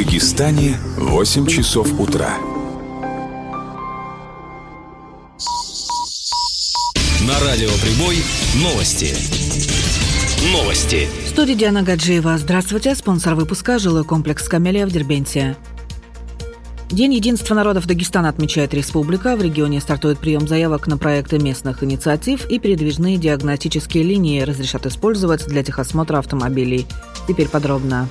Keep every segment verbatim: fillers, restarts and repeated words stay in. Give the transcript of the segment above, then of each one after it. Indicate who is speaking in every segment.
Speaker 1: Дагестане восемь часов утра.
Speaker 2: На радио Прибой новости. Новости.
Speaker 3: В студии Диана Гаджиева. Здравствуйте. Спонсор выпуска – жилой комплекс «Камелия» в Дербенте. День единства народов Дагестана отмечает республика. В регионе стартует прием заявок на проекты местных инициатив, и передвижные диагностические линии разрешат использовать для техосмотра автомобилей. Теперь подробно.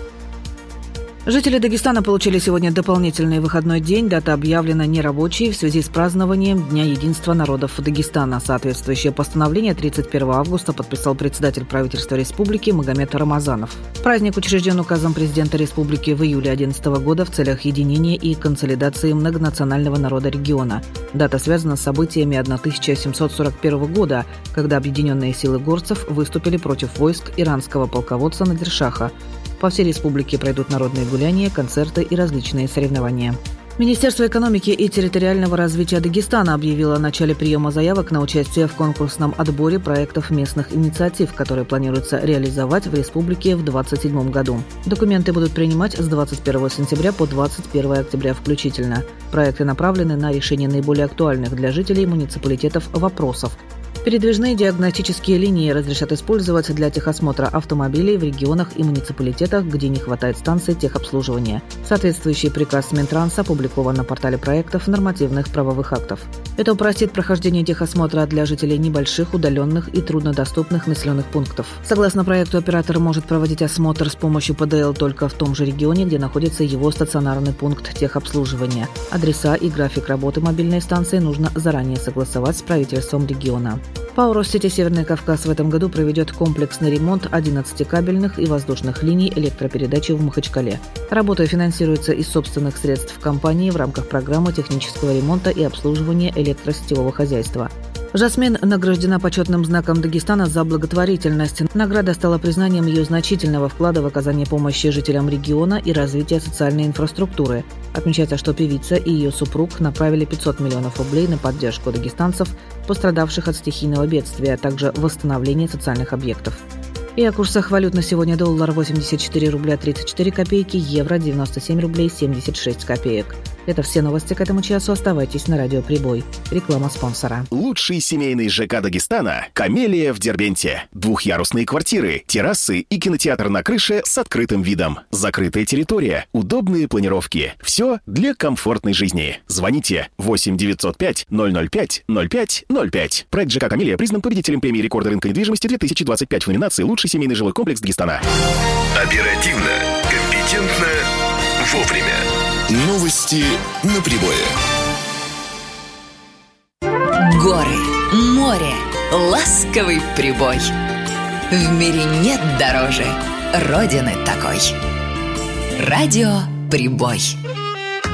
Speaker 3: Жители Дагестана получили сегодня дополнительный выходной день. Дата объявлена нерабочей в связи с празднованием Дня единства народов Дагестана. Соответствующее постановление тридцать первого августа подписал председатель правительства республики Магомед Рамазанов. Праздник учрежден указом президента республики в июле две тысячи одиннадцатого года в целях единения и консолидации многонационального народа региона. Дата связана с событиями тысяча семьсот сорок первого года, когда объединенные силы горцев выступили против войск иранского полководца Надиршаха. По всей республике пройдут народные гуляния, концерты и различные соревнования. Министерство экономики и территориального развития Дагестана объявило о начале приема заявок на участие в конкурсном отборе проектов местных инициатив, которые планируется реализовать в республике в две тысячи двадцать седьмом году. Документы будут принимать с двадцать первого сентября по двадцать первого октября включительно. Проекты направлены на решение наиболее актуальных для жителей муниципалитетов вопросов. Передвижные диагностические линии разрешат использовать для техосмотра автомобилей в регионах и муниципалитетах, где не хватает станций техобслуживания. Соответствующий приказ Минтранса опубликован на портале проектов нормативных правовых актов. Это упростит прохождение техосмотра для жителей небольших, удаленных и труднодоступных населенных пунктов. Согласно проекту, оператор может проводить осмотр с помощью ПДЛ только в том же регионе, где находится его стационарный пункт техобслуживания. Адреса и график работы мобильной станции нужно заранее согласовать с правительством региона. ПАО «Россети Северный Кавказ» в этом году проведет комплексный ремонт одиннадцати кабельных и воздушных линий электропередачи в Махачкале. Работа финансируется из собственных средств компании в рамках программы технического ремонта и обслуживания электросетевого хозяйства. Жасмин награждена почетным знаком Дагестана за благотворительность. Награда стала признанием ее значительного вклада в оказание помощи жителям региона и развитие социальной инфраструктуры. Отмечается, что певица и ее супруг направили пятьсот миллионов рублей на поддержку дагестанцев, пострадавших от стихийного бедствия, а также восстановление социальных объектов. И о курсах валют на сегодня: доллар восемьдесят четыре рубля тридцать четыре копейки, евро девяносто семь рублей семьдесят шесть копеек. Это все новости к этому часу. Оставайтесь на радио Прибой. Реклама спонсора.
Speaker 4: Лучший семейный ЖК Дагестана – «Камелия» в Дербенте. Двухъярусные квартиры, террасы и кинотеатр на крыше с открытым видом. Закрытая территория, удобные планировки. Все для комфортной жизни. Звоните восемь девятьсот пять ноль ноль пять ноль пять ноль пять. Проект ЖК «Камелия» признан победителем премии рекорда рынка недвижимости две тысячи двадцать пять в номинации «Лучший семейный жилой комплекс Дагестана».
Speaker 5: Оперативно, компетентно, вовремя. Новости на Прибое.
Speaker 6: Горы, море, ласковый прибой. В мире нет дороже Родины такой. Радио Прибой.